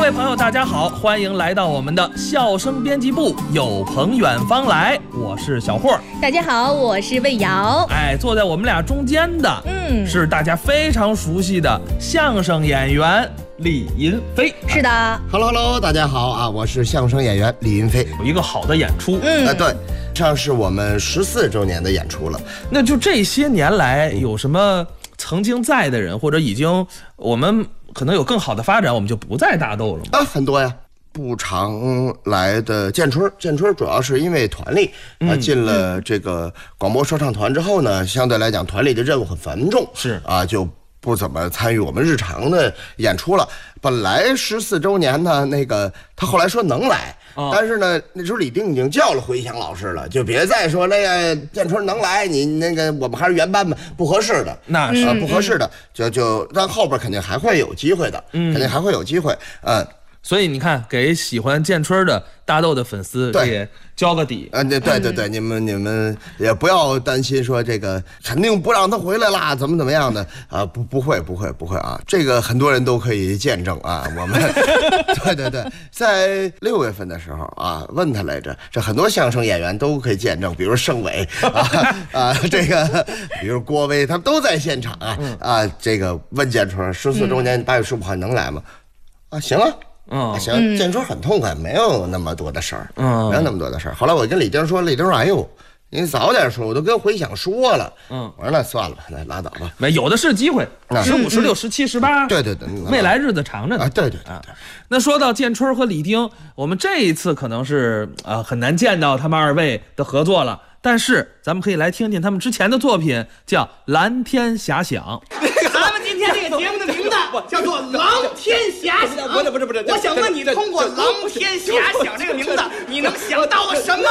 位朋友，大家好，欢迎来到我们的笑声编辑部，有朋远方来，我是小霍。 大家好，我是魏瑶。 坐在我们俩中间的，是大家非常熟悉的相声演员李云飞。 是的 ，Hello， 大家好啊，我是相声演员李云飞。 有一个好的演出， 对，上是我们14周年的演出了。 那就这些年来，有什么曾经在的人，或者已经我们可能有更好的发展，我们就不在大豆了吗？ 很多呀。不常来的建春主要是因为团里进了这个广播说唱团之后呢，相对来讲团里的任务很繁重， 是啊，就不怎么参与我们日常的演出了。本来14周年呢，那个他后来说能来，但是呢，那时候李丁已经叫了回响老师了，就别再说那个建春能来，你那个我们还是原班吧，不合适的， 那是不合适的，但后边肯定还会有机会的，肯定还会有机会， 所以你看，给喜欢建春的大豆的粉丝也交个底。 对，你们也不要担心说这个肯定不让他回来啦，怎么样的啊？不会啊！这个很多人都可以见证啊。我们对，在6月份的时候啊，问他来着，这很多相声演员都可以见证，比如盛伟这个，比如郭威，他们都在现场啊。这个问建春14周年8月15号能来吗？行啊。行，建春很痛快，没有那么多的事儿，没有那么多的事儿。后来我跟李丁说，李丁说：“哎呦，你早点说，我都跟回响说了。”我说那算了吧，那拉倒吧。 没有的是机会，15、16、17、18。 对， 未来日子长着呢。 对。 那说到建春和李丁，我们这一次可能是很难见到他们二位的合作了，但是咱们可以来听听他们之前的作品，叫《蓝天遐想》。 咱们今天这个节目的名字叫做《狼天遐想》。不是，我想问你，通过《狼天遐想》这个名字，你能想到了什么？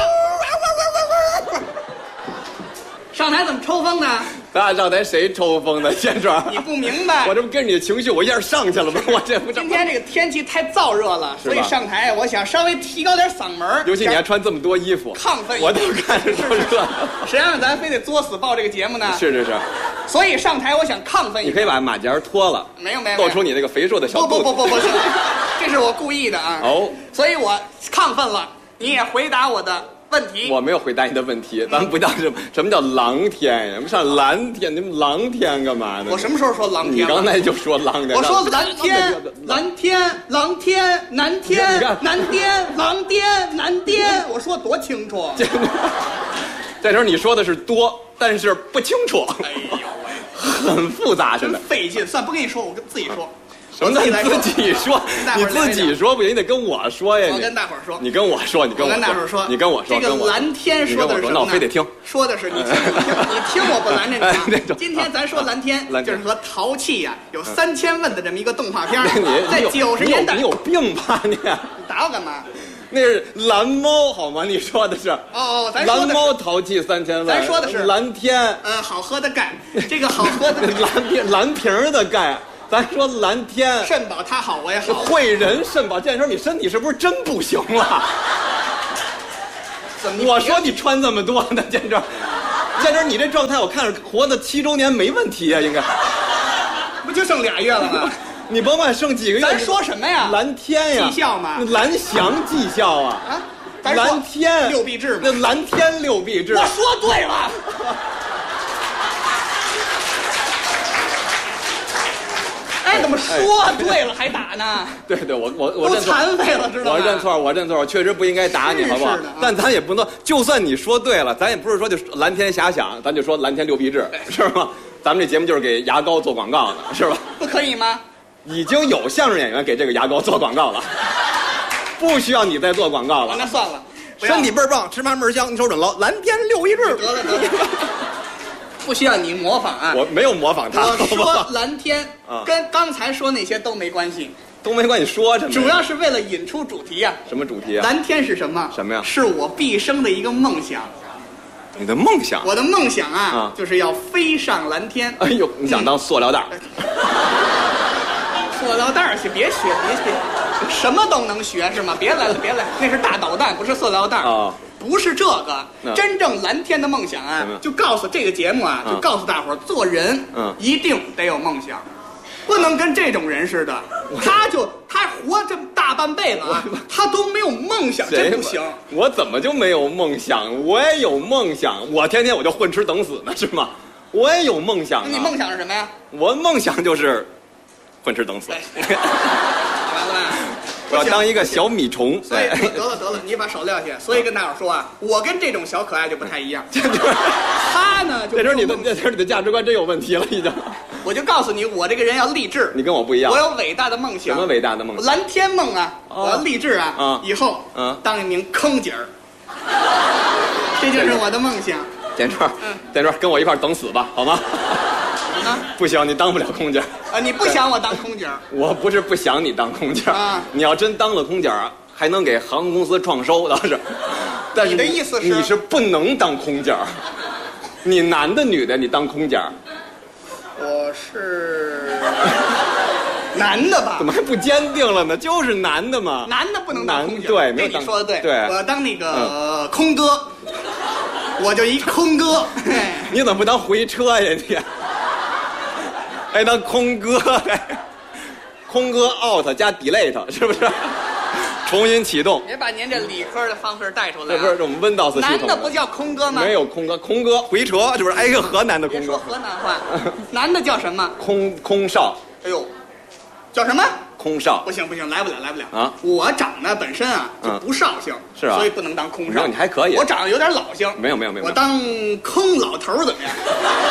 上台怎么抽风呢？ 咱上台谁抽风呢？建春， 你不明白， 我这不跟着你的情绪，我一下上去了吗？我这不今天这个天气太燥热了，所以上台我想稍微提高点嗓门。 尤其你还穿这么多衣服， 亢奋， 我都看着说热。 谁让咱非得作死报这个节目呢？ 是。 所以上台我想亢奋一下。 你可以把马甲脱了， 没有， 露出你那个肥硕的小肚子。 不，这是我故意的啊。所以我亢奋了，你也回答我的问题。 我没有回答你的问题，咱们不叫什么叫狼天呀？我们上蓝天，你们狼天干嘛呢？ 我什么时候说狼天？ 你刚才就说狼天。 我说蓝天，蓝天，狼天，南天，南天，狼天，南天。我说多清楚。 这时候你说的是多，但是不清楚。 哎呦喂， 很复杂，真的费劲。算不跟你说，我跟自己说。 什么叫你自己说？你自己说不行，你得跟我说呀。 我跟大伙儿说。 你跟我说，你跟我跟大伙儿说， 你跟我说。 这个蓝天说的是什么呢？ 那我非得听。 说的是你听我不拦着你。今天咱说蓝天，就是和淘气呀有3000问的这么一个动画片，在90年代。 你有病吧你？ 打我干嘛？ 那是蓝猫好吗？你说的是咱说的是蓝猫淘气3000问， 咱说的是蓝天， 好喝的钙，这个好喝的蓝瓶的钙，咱说蓝天， 肾宝他好我也好， 会人肾宝。建春，你身体是不是真不行了？ 怎么？ 我说你穿这么多呢，建春，你这状态我看着活到7周年没问题啊，应该。 不就剩2月了吗？ 你甭管剩几个月， 咱说什么呀？ 蓝天呀， 绩效嘛， 蓝翔绩效啊，蓝天 6必治嘛， 那蓝天6必治。 我说对了。怎么说对了还打呢？ 对，我都残废了，知道吗？ 我认错，我确实不应该打你，好不好？但咱也不能，就算你说对了，咱也不是说就蓝天遐想，咱就说蓝天6必治，是吗？咱们这节目就是给牙膏做广告的，是吧？ 不可以吗？ 已经有相声演员给这个牙膏做广告了，不需要你再做广告了。 那算了， 身体倍儿棒，吃嘛倍儿香，你瞅准了，蓝天6必治。 得了。不需要你模仿啊！ 我没有模仿他。 我说蓝天跟刚才说那些都没关系， 都没关系。说什么？ 主要是为了引出主题呀。 什么主题啊？ 蓝天是什么？ 什么呀？ 是我毕生的一个梦想。 你的梦想？ 我的梦想啊，就是要飞上蓝天。 哎呦，你想当塑料袋？ 塑料袋去，别学，什么都能学是吗？别来了，那是大导弹，不是塑料袋啊。不是这个，真正蓝天的梦想啊，就告诉这个节目啊，就告诉大伙儿，做人一定得有梦想，不能跟这种人似的，他活这么大半辈子啊，他都没有梦想，真不行。 我怎么就没有梦想？我也有梦想，我天天我就混吃等死呢，是吗？我也有梦想啊。 你梦想是什么呀？ 我梦想就是混吃等死。 完了吧？ 我要当一个小米虫。 所以得了，你把手撂下。所以跟大伙说啊，我跟这种小可爱就不太一样。他呢，就这是你的价值观真有问题了，已经。 我就告诉你，我这个人要励志。 你跟我不一样。 我有伟大的梦想。 什么伟大的梦想？ 蓝天梦啊！我要励志啊！以后当一名空姐儿。这就是我的梦想。 建川，跟我一块等死吧，好吗？不行，你当不了空姐啊！你不想我当空姐？ 我不是不想你当空姐啊！你要真当了空姐啊，还能给航空公司创收倒是。但是你的意思是你是不能当空姐，你男的女的你当空姐？ 我是男的吧？ 怎么还不坚定了呢？就是男的嘛。 男的不能当空姐。 对，没有你说的对。 对， 我要当那个空哥，我就一空哥。 你怎么不当回车呀你？还当空哥，空哥 out 加 delete 是不是？重新启动。 别把您这理科的方式带出来。 这不是我们 Windows 系统。 男的不叫空哥吗？ 没有空哥回车是不是？哎，一个河南的空哥。 别说河南话，男的叫什么？ 空少。 哎呦，叫什么？ 空少。 不行，来不了啊！我长得本身啊就不少性， 是啊， 所以不能当空少。 你还可以。 我长得有点老性。 没有。 我当空老头怎么样？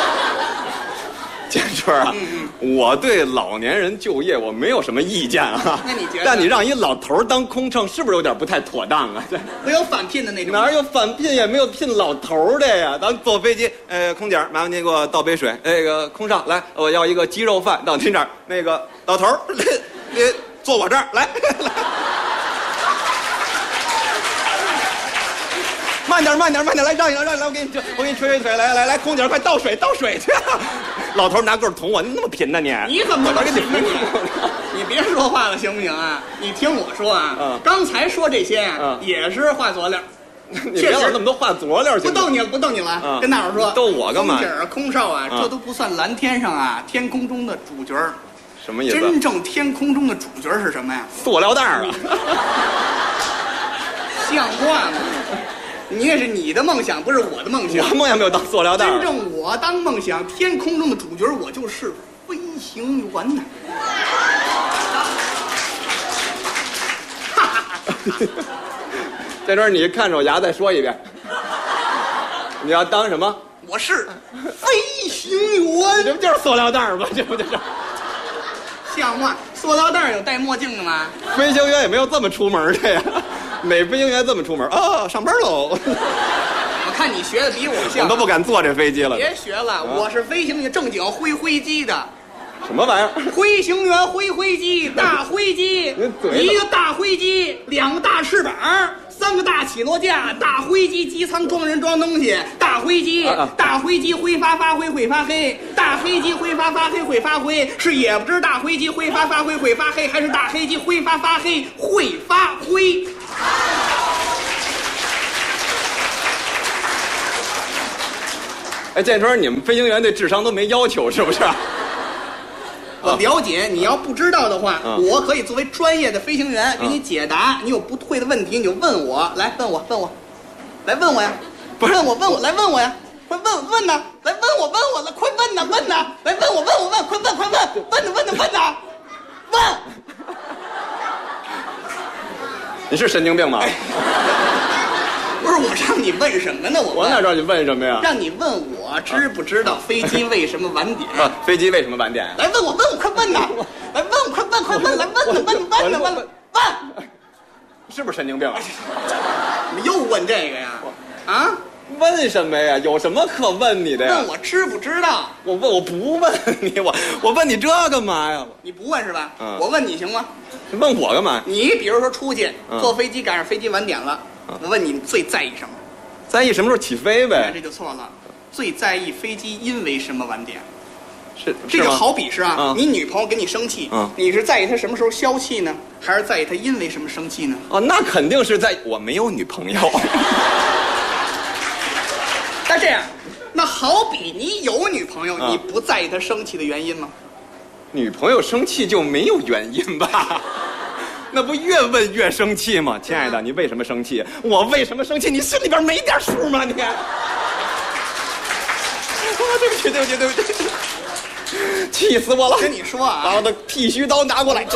建春啊，我对老年人就业我没有什么意见啊。 那你觉得？ 但你让一老头当空乘，是不是有点不太妥当啊？ 没有返聘的那种。 哪有返聘，也没有聘老头的呀。咱坐飞机，空姐，麻烦您给我倒杯水。那个空少，来，我要一个鸡肉饭到您这儿。那个老头，你坐我这儿来。慢点，来让一让，来，我给你吹水，来，空姐快倒水去。老头拿棍捅我，你那么贫呢你？ 你怎么给你贫呢你别说话了行不行啊？你听我说啊，刚才说这些也是话佐料。 你别老那么多话佐料。 不逗你了，跟大伙说。 逗我干嘛？ 空姐啊，空少啊，这都不算蓝天上啊天空中的主角。 什么意思？ 真正天空中的主角是什么呀？ 塑料袋啊！ 像话吗？你也是你的梦想，不是我的梦想。 我梦想没有当塑料袋。 真正我当梦想，天空中的主角，我就是飞行员呐。 在这儿，你看着我牙再说一遍。你要当什么？ 我是飞行员。 这不就是塑料袋吗？这不就是？ 像话！塑料袋有戴墨镜的吗？ 飞行员也没有这么出门的呀。哪飞行员这么出门啊？上班喽！ 我看你学的比我像， 我都不敢坐这飞机了。 别学了，我是飞行员，正经会飞机的。 什么玩意儿？ 飞行员会飞机，大飞机，一个大飞机，2个大翅膀，3个大起落架，大飞机机舱装人装东西，大飞机，大飞机会发灰会发黑，大飞机会发黑会发灰，是也不知大飞机会发灰会发黑，还是大飞机会发黑会发灰。 哎，建春，你们飞行员对智商都没要求是不是？ 我了解，你要不知道的话，我可以作为专业的飞行员给你解答。你有不会的问题，你就问我，来问我，来问我呀！不是问我，来问我呀！快问呐！来问我，来快问呐！来问我，快问呐！问！ 你是神经病吗？ 不是我让你问什么呢？ 我哪知道你问什么呀？ 让你问我知不知道飞机为什么晚点？ 飞机为什么晚点？ 来问我，快问呐！来问，快问！来问！ 是不是神经病啊？ 你又问这个呀？啊？ 问什么呀？有什么可问你的呀？ 问我知不知道？ 我不问你，我问你这干嘛呀？ 你不问是吧？我问你行吗？ 问我干嘛？ 你比如说出去坐飞机，赶上飞机晚点了，我问你最在意什么？ 在意什么时候起飞呗？ 这就错了，最在意飞机因为什么晚点。 是这就好比是你女朋友跟你生气，你是在意她什么时候消气呢，还是在意她因为什么生气呢？ 那肯定是我没有女朋友。 那这样，那好比你有女朋友，你不在意她生气的原因吗？ 女朋友生气就没有原因吧？ 那不越问越生气吗？亲爱的，你为什么生气？我为什么生气？你心里边没点数吗？你。对不起，对不起，对不起，气死我了！ 跟你说啊， 把我的剃须刀拿过来。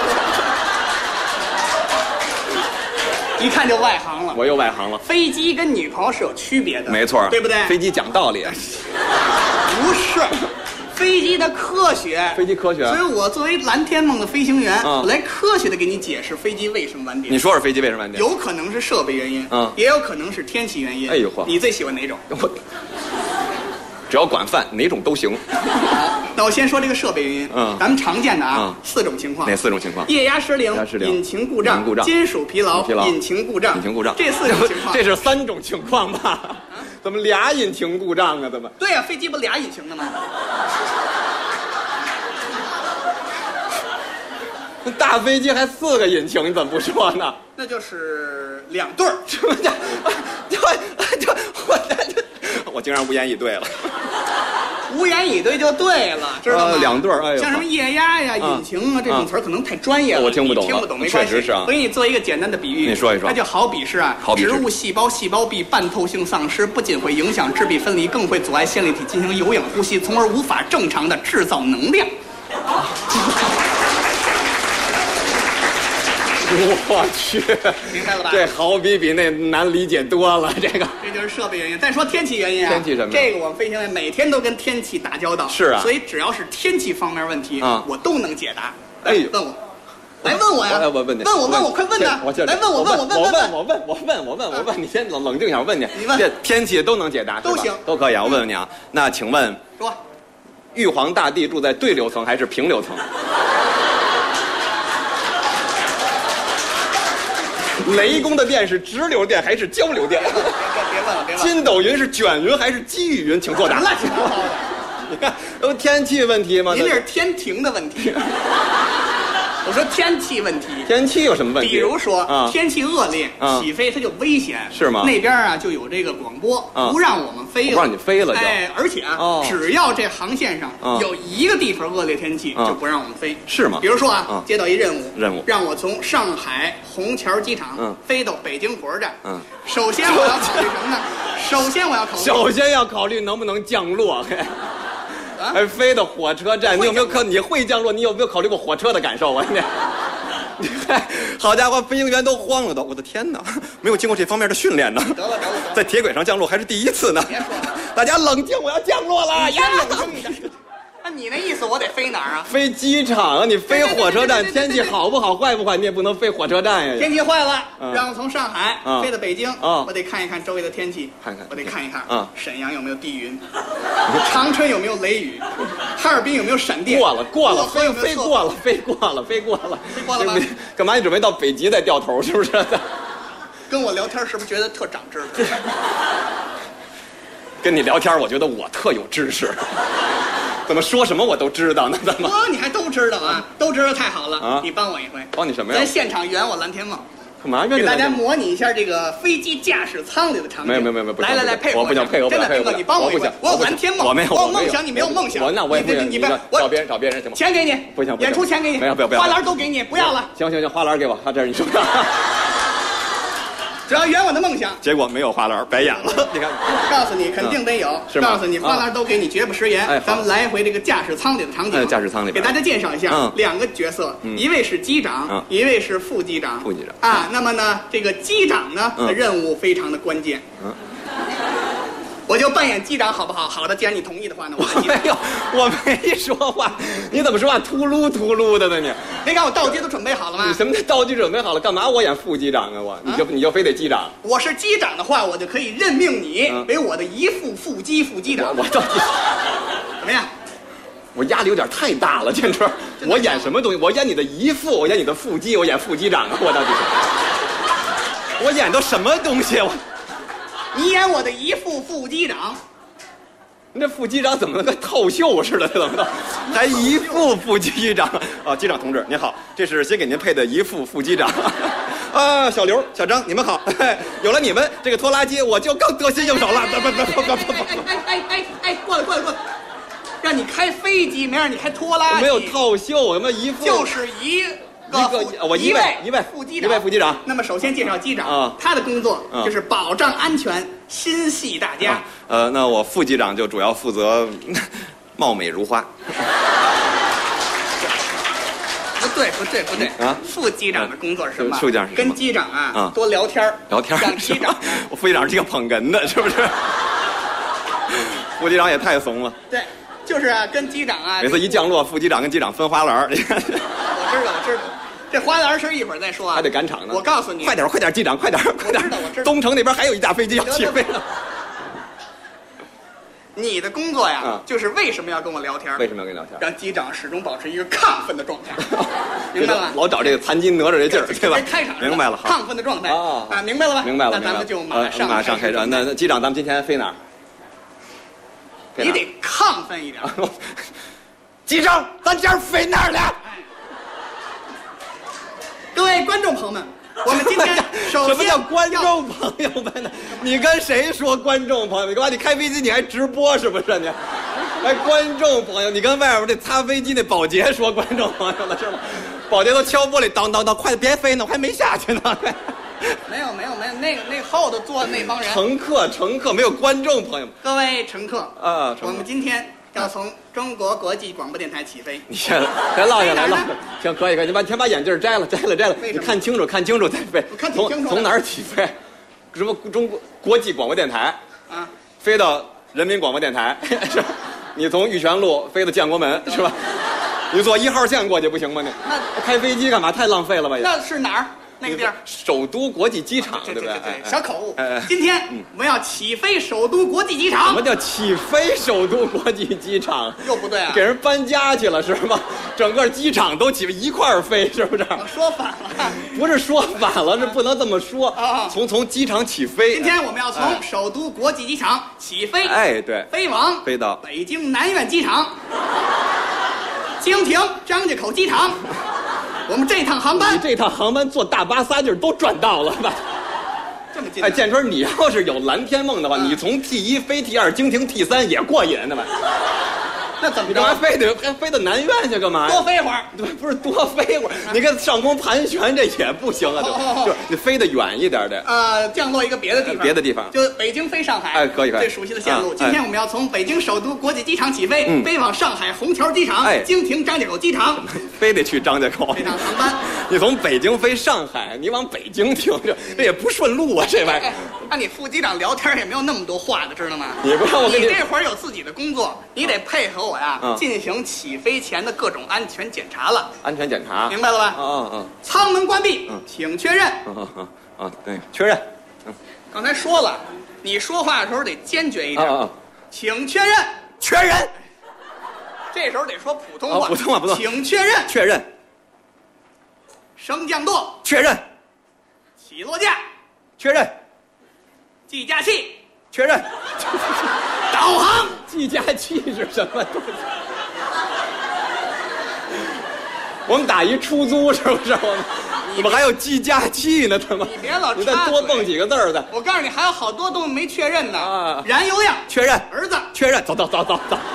一看就外行了。 我又外行了。 飞机跟女朋友是有区别的， 没错， 对不对？ 飞机讲道理。 不是。飞机的科学， 飞机科学， 所以我作为蓝天梦的飞行员，我来科学的给你解释飞机为什么晚点。 你说说飞机为什么晚点？ 有可能是设备原因，也有可能是天气原因。 哎呦嚯！ 你最喜欢哪种？ 只要管饭，哪种都行。 那我先说这个设备原因。咱们常见的4种情况。 哪4种情况？ 液压失灵、引擎故障、金属疲劳、引擎故障。这4种情况。 这是3种情况吧？怎么俩引擎故障啊？怎么？ 对呀，飞机不俩引擎的吗？ 大飞机还4个引擎，你怎么不说呢？ 那就是2对儿。 我竟然无言以对了。 无言以对就对了，知道吗 ？2对儿，哎呦， 像什么液压呀、引擎啊这种词儿可能太专业了， 我听不懂， 听不懂没关系。 确实是啊。 我给你做一个简单的比喻， 你说一说。 它就好比是植物细胞壁半透性丧失，不仅会影响质壁分离，更会阻碍线粒体进行有氧呼吸，从而无法正常的制造能量。 我去， 明白了吧？ 这好比那难理解多了。这就是设备原因。再说天气原因啊， 天气什么？ 这个我们飞行员每天都跟天气打交道。 是啊， 所以只要是天气方面问题我都能解答。 哎呦， 问我，来问我呀！ 我问你， 问我，快问呐！来问我问，你先冷静一下，我问你， 你问， 这天气都能解答， 都行， 都可以啊。我问问你啊，那请问， 说， 玉皇大帝住在对流层还是平流层？雷公的电是直流电还是交流电？ 别问了。 筋斗云是卷云还是积雨云？请作答。 乱七八糟的， 你看，都天气问题吗？ 您这是天庭的问题。我说天气问题， 天气有什么问题？ 比如说天气恶劣，起飞它就危险， 是吗？ 那边就有这个广播，不让我们飞了， 不让你飞了就。 哎，而且只要这航线上有一个地方恶劣天气，就不让我们飞， 是吗？ 比如说接到一任务，让我从上海虹桥机场飞到北京火车站，首先我要考虑什么呢？首先要考虑能不能降落。还飞到火车站，你有没有你会降落？你有没有考虑过火车的感受啊？你好家伙，飞行员都慌了都！我的天哪，没有经过这方面的训练呢。 得了， 在铁轨上降落还是第一次呢。 别说了， 大家冷静，我要降落了。 冷静一点。那你那意思我得飞哪儿啊？ 飞机场啊！你飞火车站，天气好不好，坏不坏，你也不能飞火车站呀。 天气坏了，让我从上海飞到北京，我得看一看周围的天气，我得看一看沈阳有没有地云，长春有没有雷雨，哈尔滨有没有闪电。 过了，飞过了吧？干嘛？你准备到北极再掉头是不是？ 跟我聊天是不是觉得特长知识？ 跟你聊天，我觉得我特有知识。怎么说什么我都知道呢？怎么？ 你还都知道啊？都知道太好了你帮我一回。 帮你什么呀？ 在现场圆我蓝天梦。 干嘛？ 给大家模拟一下这个飞机驾驶舱里的场景。 没有， 来，配合我不想配合， 真的，斌哥，你帮我一回。我有蓝天梦，我有梦想，你没有梦想。 那我也不行。 你找别人行吗？ 钱给你， 不行。 演出钱给你， 没有，不要。 花篮都给你，不要了。 行，花篮给我，这是你说。 只要圆我的梦想， 结果没有花篮，白演了。你看， 告诉你肯定得有，告诉你花篮都给你，绝不食言。咱们来回这个驾驶舱里的场景。 驾驶舱里给大家介绍一下2个角色，一位是机长，一位是副机长。那么呢，这个机长呢的任务非常的关键。我就扮演机长好不好？好的，既然你同意的话呢， 我没说话，你怎么说话秃噜的呢？ 你看我道具都准备好了吗？ 你什么道具准备好了？干嘛我演副机长啊？你就非得机长？ 我是机长的话，我就可以任命你为我的一副机长。 我到底怎么样？ 我压力有点太大了，建春。我演什么东西？我演你的姨父，我演你的副机，我演副机长啊！我到底是？我演都什么东西？ 你演我的一副机长， 你这副机长怎么能跟套袖似的？怎么的？还一副机长啊！机长同志您好，这是先给您配的一副机长。小刘、小张，你们好。有了你们这个拖拉机，我就更得心应手了。 过来，让你开飞机，没让你开拖拉机。 没有套袖，有没有一副？ 就是我一位副机长。 那么首先介绍机长啊， 他的工作就是保障安全，心系大家。 那我副机长就主要负责貌美如花。 不对啊！副机长的工作是什么？ 副机长是什么？ 跟机长多聊天让机长我副机长是个捧哏的，是不是？副机长也太怂了。 对，就是跟机长每次一降落，副机长跟机长分花篮。 我知道，这花篮事一会儿再说啊， 还得赶场呢。 我告诉你， 快点，机长，快点！ 我知道。 东城那边还有一架飞机要起飞呢。 你的工作呀，就是为什么要跟我聊天？ 为什么要跟你聊天？ 让机长始终保持一个亢奋的状态，明白了？ 老找这个残金哪吒这劲儿，对吧？ 开场明白了， 亢奋的状态啊，明白了吧？ 明白了。 那咱们就马上开始。那机长，咱们今天飞哪儿？ 你得亢奋一点。 机长，咱今儿飞哪儿了？ 各位观众朋友们。我们今天首先什么叫观众朋友们呢？你跟谁说观众朋友？你干嘛？你开飞机你还直播是不是？你还观众朋友？你跟外边这擦飞机那保洁说观众朋友了是吗？保洁都敲玻璃，当，快点别飞呢，我还没下去呢。 没有，那后头坐那帮人。 乘客没有观众朋友们。 各位乘客啊， 我们今天要从中国国际广播电台起飞。 你先落下来了，行，可以，你先把眼镜摘了，你看清楚再飞。 我看挺清楚。 从哪儿起飞？什么中国国际广播电台啊？飞到人民广播电台是吧？你从玉泉路飞到建国门是吧？你坐1号线过去不行吗？你那开飞机干嘛？太浪费了吧？ 那是哪儿？那个地儿？ 首都国际机场，对不对？ 小口误。今天我们要起飞首都国际机场。 什么叫起飞首都国际机场？ 又不对啊！ 给人搬家去了是吗？整个机场都起飞一块儿飞，是不是？ 我说反了。 不是说反了，是不能这么说。从机场起飞。 今天我们要从首都国际机场起飞。 对， 飞到北京南苑机场、经停张家口机场。我们这趟航班， 你这趟航班坐大巴仨劲儿都赚到了吧？ 这么近？ 建春，你要是有蓝天梦的话，你从 T1 飞 T2，经停 T3也过瘾的吧？ 那怎么着？ 你干嘛飞到南苑去干嘛呀？ 多飞会儿， 对，不是多飞会儿，你跟上空盘旋这也不行啊，就是你飞得远一点的。 降落一个别的地方，就北京飞上海。 可以。 最熟悉的线路。今天我们要从北京首都国际机场起飞，飞往上海虹桥机场，经停张家口机场。 非得去张家口。 这趟航班， 你从北京飞上海，你往北京停，这也不顺路啊，这玩意儿。 按你副机长聊天也没有那么多话的，知道吗？ 你不让我跟你这会儿有自己的工作，你得配合我呀，进行起飞前的各种安全检查了。 安全检查， 明白了吧？舱门关闭，请确认。 对，确认。 刚才说了，你说话的时候得坚决一点。请确认。 确认。 这时候得说普通话。 普通话。 请确认。 确认。 升降舵。 确认。 起落架。 确认。 计价器。 确认。 导航。 计价器是什么东西？我们打一出租是不是？我们还有计价器呢，他妈！ 你别老插嘴， 你再多蹦几个字儿的。 我告诉你，还有好多东西没确认呢。燃油量确认， 儿子确认，走。